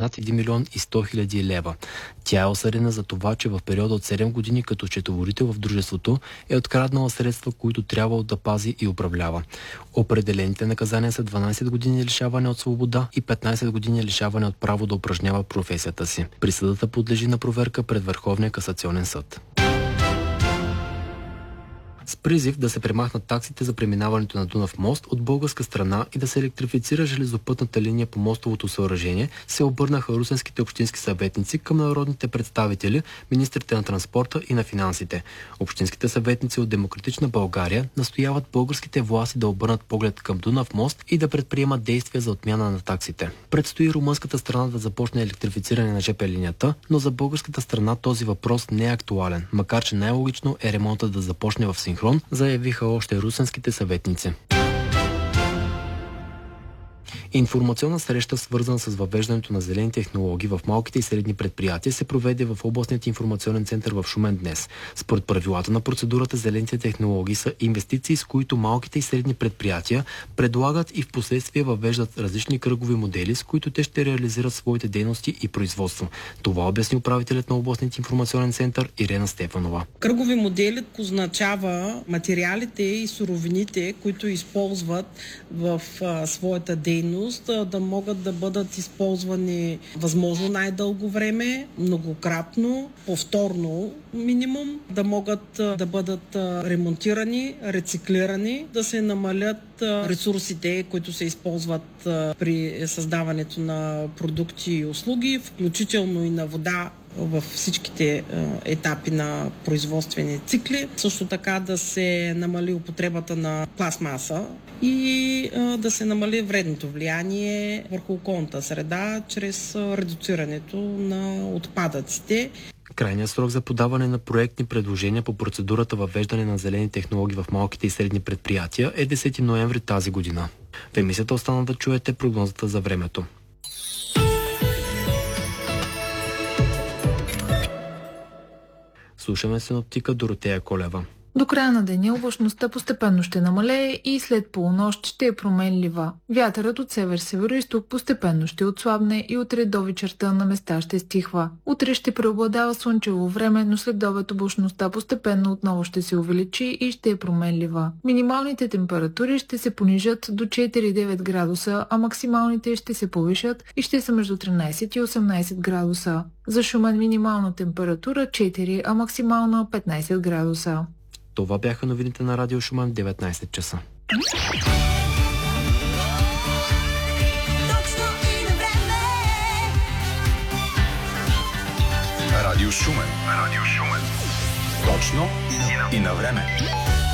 над 1 милион и 100 хиляди лева. Тя е осъдена за това, че в периода от 7 години като счетоводител в дружеството е откраднала средства, които трябвало да пази и управлява. Определените наказания са 12 години лишаване от свобода и 15 години лишаване от право да упражнява професията си. Присъдата подлежи на проверка пред Върховния касационен съд. С призив да се премахнат таксите за преминаването на Дунав мост от българска страна и да се електрифицира железопътната линия по мостовото съоръжение, се обърнаха русенските общински съветници към народните представители, министрите на транспорта и на финансите. Общинските съветници от Демократична България настояват българските власти да обърнат поглед към Дунав мост и да предприемат действия за отмяна на таксите. Предстои румънската страна да започне електрифициране на ЖП линията, но за българската страна този въпрос не е актуален, макар че най-логично е ремонтът да започне в синхрон, заявиха още русенските съветници. Информационна среща, свързана с въвеждането на зелени технологии в малките и средни предприятия, се проведе в областният информационен център в Шумен днес. Според правилата на процедурата, зелените технологии са инвестиции, с които малките и средни предприятия предлагат и впоследствие въвеждат различни кръгови модели, с които те ще реализират своите дейности и производство. Това обясни управителят на областният информационен център Ирена Стефанова. Кръгови модели означава материалите и суровините, които използват в своята дейност, да могат да бъдат използвани възможно най-дълго време, многократно, повторно минимум, да могат да бъдат ремонтирани, рециклирани, да се намалят ресурсите, които се използват при създаването на продукти и услуги, включително и на вода във всичките етапи на производствени цикли. Също така да се намали употребата на пластмаса и да се намали вредното влияние върху околната среда чрез редуцирането на отпадъците. Крайният срок за подаване на проектни предложения по процедурата въвеждане на зелени технологии в малките и средни предприятия е 10 ноември тази година. В емисията остана да чуете прогнозата за времето. Слушаме синоптика Доротея Колева. До края на деня облачността постепенно ще намалее и след полунощ ще е променлива. Вятърът от север-североизток постепенно ще отслабне и утре до вечерта на места ще стихва. Утре ще преобладава слънчево време, но след обед облачността постепенно отново ще се увеличи и ще е променлива. Минималните температури ще се понижат до 4-9 градуса, а максималните ще се повишат и ще са между 13 и 18 градуса. За Шумен минимална температура 4, а максимална 15 градуса. Това бяха новините на Радио Шумен в 19 часа. Радио Шумен. Точно и на време.